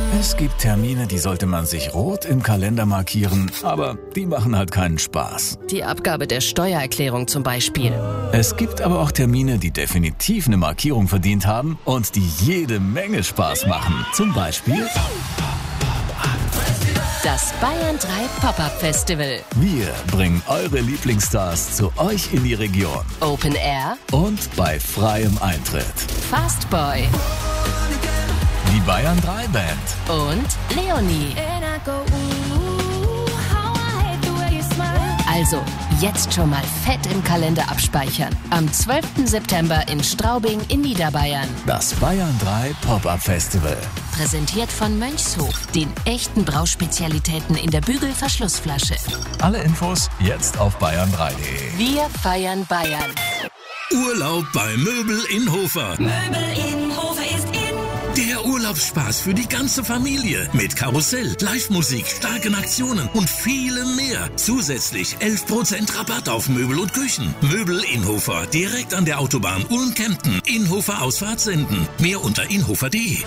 Es gibt Termine, die sollte man sich rot im Kalender markieren, aber die machen halt keinen Spaß. Die Abgabe der Steuererklärung zum Beispiel. Es gibt aber auch Termine, die definitiv eine Markierung verdient haben und die jede Menge Spaß machen. Zum Beispiel das Bayern 3 Pop-Up Festival. wir bringen eure Lieblingsstars zu euch in die Region. Open Air Und bei freiem Eintritt. Fastboy Die Bayern 3 Band. und Leonie. Also, jetzt schon mal fett im Kalender abspeichern. Am 12. September in Straubing in Niederbayern. Das Bayern 3 Pop-Up Festival. Präsentiert von Mönchshof, den echten Brauspezialitäten in der Bügelverschlussflasche. Alle Infos jetzt auf bayern3.de. Wir feiern Bayern. Urlaub bei Möbel in Hofer. Möbel in Hofer ist in. Der Urlaubsspaß für die ganze Familie. Mit Karussell, Live-Musik, starken Aktionen und vielem mehr. Zusätzlich 11% Rabatt auf Möbel und Küchen. Möbel in Hofer, direkt an der Autobahn Ulm-Kempten. Inhofer Ausfahrt senden. Mehr unter inhofer.de.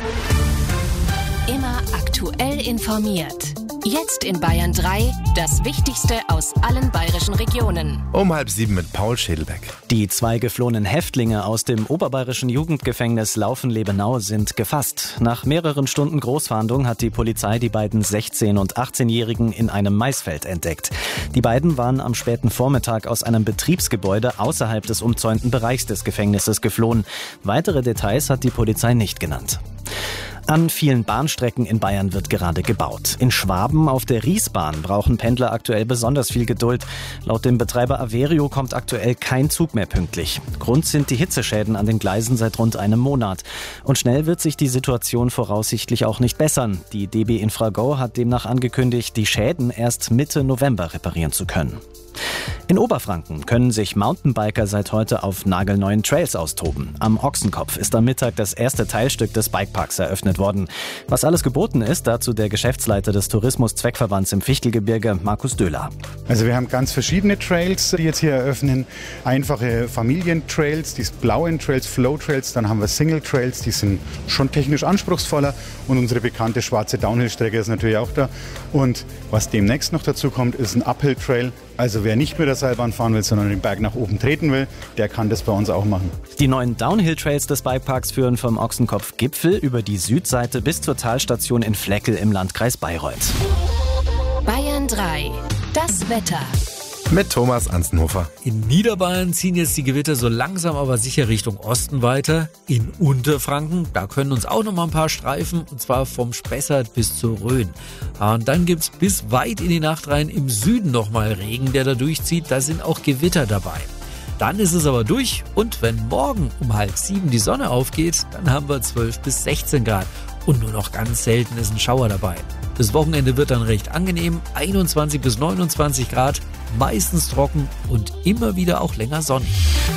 Immer aktuell informiert. Jetzt in Bayern 3 das Wichtigste aus allen bayerischen Regionen. Um 6:30 mit Paul Schädelbeck. Die 2 geflohenen Häftlinge aus dem oberbayerischen Jugendgefängnis Laufen-Lebenau sind gefasst. Nach mehreren Stunden Großfahndung hat die Polizei die beiden 16- und 18-Jährigen in einem Maisfeld entdeckt. Die beiden waren am späten Vormittag aus einem Betriebsgebäude außerhalb des umzäunten Bereichs des Gefängnisses geflohen. Weitere Details hat die Polizei nicht genannt. An vielen Bahnstrecken in Bayern wird gerade gebaut. In Schwaben auf der Riesbahn brauchen Pendler aktuell besonders viel Geduld. Laut dem Betreiber Averio kommt aktuell kein Zug mehr pünktlich. Grund sind die Hitzeschäden an den Gleisen seit rund einem Monat. Und schnell wird sich die Situation voraussichtlich auch nicht bessern. Die DB Infrago hat demnach angekündigt, die Schäden erst Mitte November reparieren zu können. In Oberfranken können sich Mountainbiker seit heute auf nagelneuen Trails austoben. Am Ochsenkopf ist am Mittag das erste Teilstück des Bikeparks eröffnet worden. Was alles geboten ist, dazu der Geschäftsleiter des Tourismus-Zweckverbands im Fichtelgebirge, Markus Döhler. Also wir haben ganz verschiedene Trails, die jetzt hier eröffnen. Einfache Familientrails, die blauen Trails, Flow-Trails, dann haben wir Single-Trails, die sind schon technisch anspruchsvoller und unsere bekannte schwarze Downhill-Strecke ist natürlich auch da. Und was demnächst noch dazu kommt, ist ein Uphill-Trail. Also wer nicht mit der Seilbahn fahren will, sondern den Berg nach oben treten will, der kann das bei uns auch machen. Die neuen Downhill-Trails des Bikeparks führen vom Ochsenkopf-Gipfel über die Südseite bis zur Talstation in Fleckel im Landkreis Bayreuth. Bayern 3, das Wetter. Mit Thomas Anstenhofer. In Niederbayern ziehen jetzt die Gewitter so langsam aber sicher Richtung Osten weiter. In Unterfranken, da können uns auch noch mal ein paar Streifen, und zwar vom Spessart bis zur Rhön. Und dann gibt's bis weit in die Nacht rein im Süden noch mal Regen, der da durchzieht. Da sind auch Gewitter dabei. Dann ist es aber durch und wenn morgen um 6:30 die Sonne aufgeht, dann haben wir 12 bis 16 Grad. Und nur noch ganz selten ist ein Schauer dabei. Das Wochenende wird dann recht angenehm, 21 bis 29 Grad, meistens trocken und immer wieder auch länger sonnig.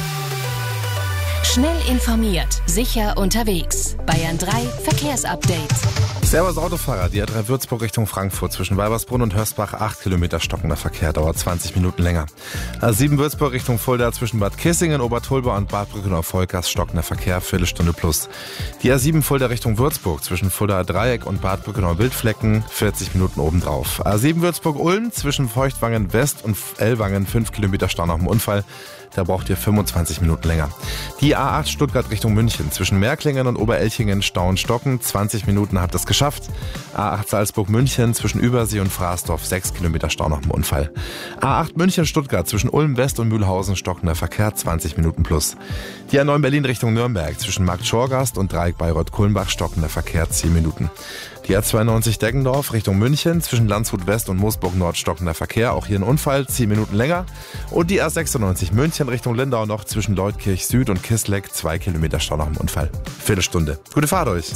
Schnell informiert, sicher unterwegs. Bayern 3 Verkehrsupdate. Servus Autofahrer, die A3 Würzburg Richtung Frankfurt zwischen Weibersbrunn und Hörsbach 8 Kilometer stockender Verkehr, dauert 20 Minuten länger. A7 Würzburg Richtung Fulda zwischen Bad Kissingen, Obertolba und Bad Brückenau-Volkers stockender Verkehr, Viertelstunde plus. Die A7 Fulda Richtung Würzburg zwischen Fuldaer Dreieck und Bad Brückenau-Wildflecken 40 Minuten obendrauf. A7 Würzburg-Ulm zwischen Feuchtwangen West und Ellwangen 5 Kilometer Stau nach dem Unfall. Da braucht ihr 25 Minuten länger. Die A8 Stuttgart Richtung München zwischen Märklingen und Oberelchingen Stauen stocken. 20 Minuten habt ihr es geschafft. A8 Salzburg München zwischen Übersee und Fraßdorf 6 Kilometer Stau nach dem Unfall. A8 München Stuttgart zwischen Ulm West und Mühlhausen stockender Verkehr 20 Minuten plus. Die A9 Berlin Richtung Nürnberg zwischen Markt Schorgast und Dreieck Bayreuth-Kulmbach stockender Verkehr 10 Minuten. Die A92 Deggendorf Richtung München zwischen Landshut West und Moosburg Nord stockender Verkehr, auch hier ein Unfall, 10 Minuten länger. Und die A96 München Richtung Lindau noch zwischen Leutkirch Süd und Kisleck 2 Kilometer Stau nach dem Unfall. Viertelstunde. Gute Fahrt euch.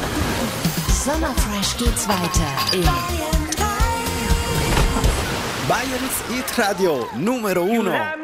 Sommerfresh geht's weiter in Bayern 3. Bayern's Hit Radio Numero 1.